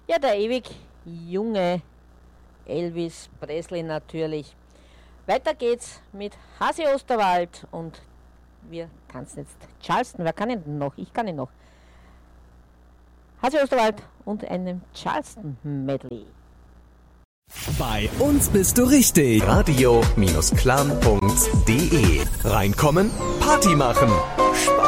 Ja, der ewig junge Elvis Presley natürlich. Weiter geht's mit Hasi Osterwald und wir tanzen jetzt Charleston. Wer kann ihn denn noch? Ich kann ihn noch. Hasi Osterwald und einem Charleston-Medley. Bei uns bist du richtig. Radio-klamm.de. Reinkommen, Party machen, Spaß